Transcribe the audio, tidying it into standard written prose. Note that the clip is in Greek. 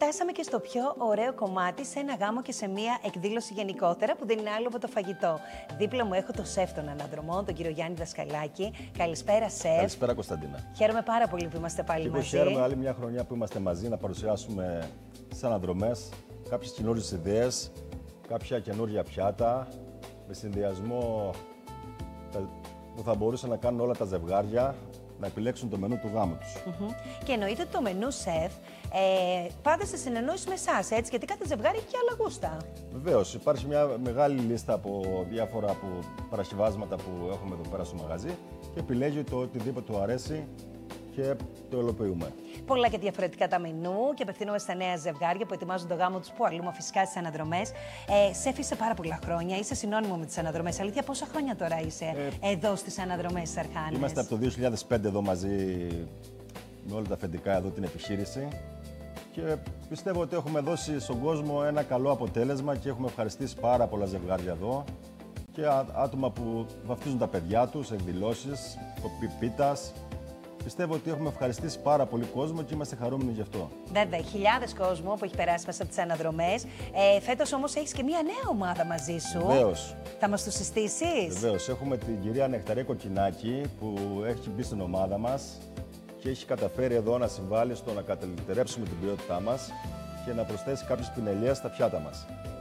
φτάσαμε και στο πιο ωραίο κομμάτι, σε ένα γάμο και σε μία εκδήλωση γενικότερα, που δεν είναι άλλο από το φαγητό. Δίπλα μου έχω το σεφ των αναδρομών, τον κύριο Γιάννη Δασκαλάκη. Καλησπέρα, σεφ. Καλησπέρα, Κωνσταντίνα. Χαίρομαι πάρα πολύ που είμαστε πάλι μαζί. Χαίρομαι άλλη μια χρονιά που είμαστε μαζί να παρουσιάσουμε στις αναδρομές κάποιες καινούριες ιδέες, κάποια καινούργια πιάτα, με συνδυασμό που θα μπορούσαν να κάνουν όλα τα ζευγάρια να επιλέξουν το μενού του γάμου τους. Και εννοείται ότι το μενού, σεφ, πάντα σε συνεννόηση με εσάς, έτσι, γιατί κάθε ζευγάρι έχει και άλλα γούστα. Βεβαίως, υπάρχει μια μεγάλη λίστα από διάφορα παρασκευάσματα που έχουμε εδώ πέρα στο μαγαζί και επιλέγει το οτιδήποτε του αρέσει και το υλοποιούμε. Πολλά και διαφορετικά τα μενού και απευθυνόμαστε στα νέα ζευγάρια που ετοιμάζουν το γάμο τους, που αλλούμε φυσικά στις αναδρομές. Σεφ, είσαι πάρα πολλά χρόνια, είσαι συνώνυμο με τις αναδρομές. Αλήθεια, πόσα χρόνια τώρα είσαι εδώ στις αναδρομές της Αρχάνης? Είμαστε από το 2005 εδώ μαζί με όλα τα αφεντικά εδώ την επιχείρηση και πιστεύω ότι έχουμε δώσει στον κόσμο ένα καλό αποτέλεσμα και έχουμε ευχαριστήσει πάρα πολλά ζευγάρια εδώ και άτομα που βαφτίζουν τα παιδιά τους, εκδηλώσεις, πίπιτας. Πιστεύω ότι έχουμε ευχαριστήσει πάρα πολύ κόσμο και είμαστε χαρούμενοι γι' αυτό. Βέβαια, χιλιάδες κόσμο που έχει περάσει μέσα από τις αναδρομές. Φέτος όμως έχεις και μια νέα ομάδα μαζί σου. Βεβαίως. Θα μας τους συστήσεις? Βεβαίως. Έχουμε την κυρία Νεκταρία Κοκκινάκη που έχει μπει στην ομάδα μας και έχει καταφέρει εδώ να συμβάλλει στο να καλυτερέψουμε την ποιότητά μας και να προσθέσει κάποιες πινελιές στα πιάτα μας.